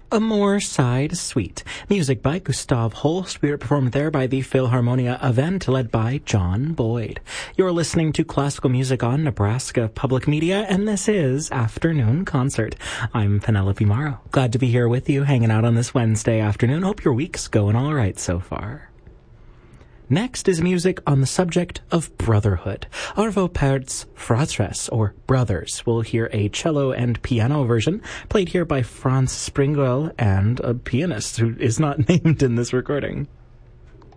Amor Side Suite. Music by Gustav Holst. We were performed there by the Philharmonia Event, led by John Boyd. You're listening to classical music on Nebraska Public Media, and this is Afternoon Concert. I'm Penelope Morrow. Glad to be here with you, hanging out on this Wednesday afternoon. Hope your week's going all right so far. Next is music on the subject of brotherhood. Arvo Pärt's Fratres, or Brothers. We'll hear a cello and piano version, played here by Franz Springwell and a pianist who is not named in this recording.